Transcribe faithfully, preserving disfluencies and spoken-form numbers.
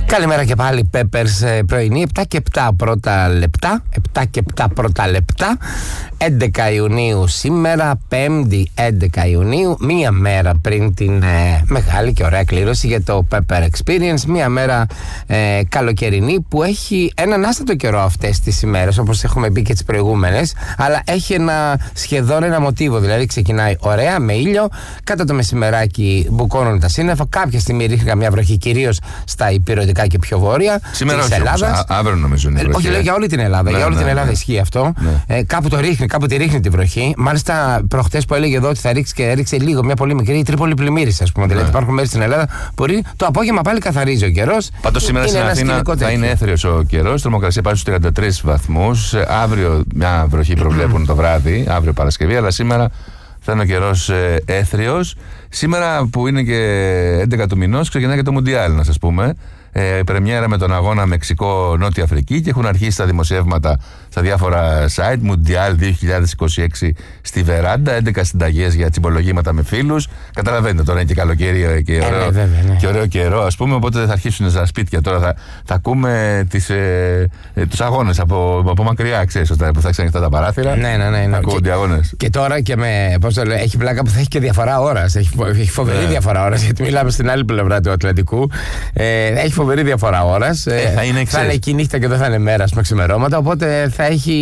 Καλημέρα και πάλι, Peppers πρωινή, επτά και επτά πρώτα λεπτά, επτά και επτά πρώτα λεπτά, έντεκα Ιουνίου σήμερα, Πέμπτη έντεκα Ιουνίου, μία μέρα πριν την ε, μεγάλη και ωραία κλήρωση για το Pepper Experience, μία μέρα ε, καλοκαιρινή που έχει έναν άστατο καιρό αυτές τις ημέρες, όπως έχουμε πει και τις προηγούμενες, αλλά έχει ένα σχεδόν ένα μοτίβο, δηλαδή ξεκινάει ωραία με ήλιο, κατά το μεσημεράκι μπουκώνουν τα σύννεφα, κάποια στιγμή ρίχνει καμιά βροχή, κυρίως στα υπηρετικά και πιο βόρεια σήμερα της Ελλάδας. Αύριο νομίζω είναι. Ε, όχι, λέω για όλη την Ελλάδα. Ναι, για όλη ναι, την Ελλάδα ναι. ισχύει αυτό. Ναι. Ε, κάπου το ρίχνει, κάπου τη ρίχνει τη βροχή. Μάλιστα, προχτές που έλεγε εδώ ότι θα ρίξει και έριξε λίγο, μια πολύ μικρή, η Τρίπολη πλημμύρισε, α πούμε. Ναι. Δηλαδή, υπάρχουν μέρη στην Ελλάδα που το απόγευμα πάλι καθαρίζει ο καιρός. Πάντως σήμερα στην Αθήνα θα είναι έθριος ο καιρός. Η θερμοκρασία πάει στους τριάντα τρεις βαθμούς. Αύριο μια βροχή προβλέπουν το βράδυ, αύριο Παρασκευή, αλλά σήμερα θα είναι ο καιρός ε, έθριος. Σήμερα που είναι και έντεκα του μηνός ξεκινάει και το Μουντιάλ, να σας πούμε. Ε, πρεμιέρα με τον αγώνα Μεξικό-Νότια Αφρική και έχουν αρχίσει τα δημοσιεύματα στα διάφορα site. Μουντιάλ δύο χιλιάδες είκοσι έξι στη βεράντα, έντεκα συνταγές για τσιμπολογήματα με φίλους. Καταλαβαίνετε, τώρα είναι και καλοκαίρι και ωραίο, ε, βέβαια, ναι. και ωραίο καιρό, ας πούμε. Οπότε θα αρχίσουν στα σπίτια τώρα. Θα, θα ακούμε τις, ε, ε, τους αγώνες από, από μακριά, ξέρεις, που θα έχει ανοιχτά τα παράθυρα. Ναι, ναι, ναι. Θα ακούγονται οι αγώνες. Και τώρα και με. Πώς το λέω, έχει πλάκα που θα έχει και διαφορά ώρας. Έχει, έχει φοβερή yeah. διαφορά ώρας, γιατί μιλάμε στην άλλη πλευρά του Ατλαντικού. Ε, έχει φοβερή διαφορά ώρας. Ε, θα είναι, θα είναι εκεί νύχτα και δεν θα είναι μέρα με ξημερώματα. Οπότε θα έχει